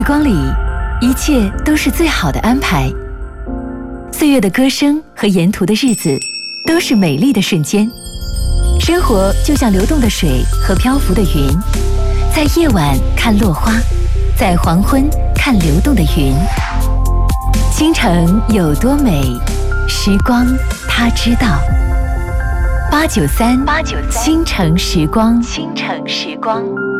时光里，一切都是最好的安排。岁月的歌声和沿途的日子，都是美丽的瞬间。生活就像流动的水和漂浮的云，在夜晚看落花，在黄昏看流动的云。倾城有多美，时光它知道。893倾城时光。